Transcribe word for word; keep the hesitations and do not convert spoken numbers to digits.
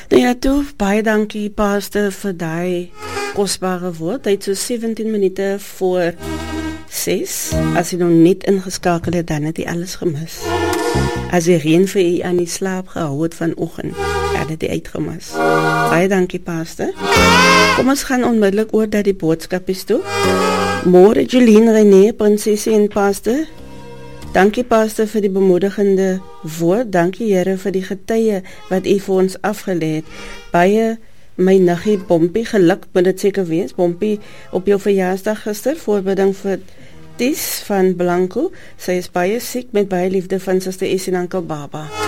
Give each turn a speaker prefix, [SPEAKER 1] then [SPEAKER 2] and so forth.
[SPEAKER 1] Nou ja, toe, baie dankie, Pastor, vir die kosbare woord. Hy het so sewentien minute voor ses. As jy nog net ingeskakel het, dan het jy alles gemis. As die reën vir jy aan die slaap gehou het vanoggend, dan het jy uitgemis. Baie dankie, Pastor. Kom ons gaan onmiddellik oor dat die boodskap is toe. Môre, Jolien, René, Prinsesie en Pastor. Dankie, Pastor, vir die bemoedigende woord. Dankie, Here, vir die getuie wat u vir ons afgelê het. Baie my niggie Bompie, geluk moet dit seker wees. Bompie, op jou verjaarsdag gister, voorbidding vir Ties van Blanco. Sy is baie siek met baie liefde van Suster Essie en Ankel Baba.